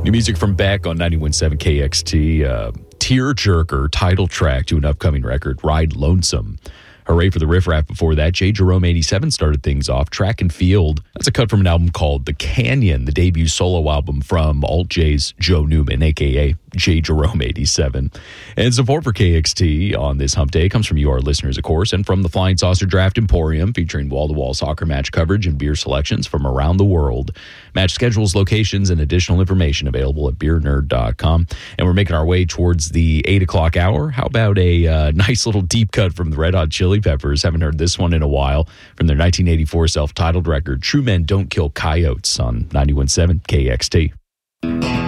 New music from Beck on 91.7 KXT. Tearjerker title track to an upcoming record, Ride Lonesome. Hooray for the Riff Raff before that. J. Jerome 87 started things off. Track and Field. That's a cut from an album called The Canyon, the debut solo album from Alt J's Joe Newman, a.k.a. J. Jerome 87. And support for KXT on this hump day comes from you, our listeners, of course, and from the Flying Saucer Draft Emporium, featuring wall-to-wall soccer match coverage and beer selections from around the world. Match schedules, locations, and additional information available at beernerd.com. And we're making our way towards the 8 o'clock hour. How about a nice little deep cut from the Red Hot Chili Peppers? Haven't heard this one in a while. From their 1984 self-titled record, True Men Don't Kill Coyotes on 91.7 KXT.